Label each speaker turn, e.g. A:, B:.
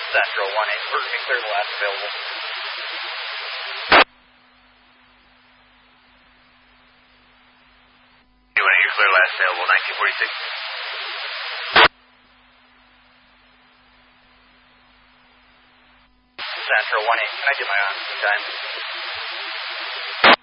A: Central 1-8, Burger King, clear the last available.
B: You want your clear last available, 1946.
A: Central 1-8, can I get my on time?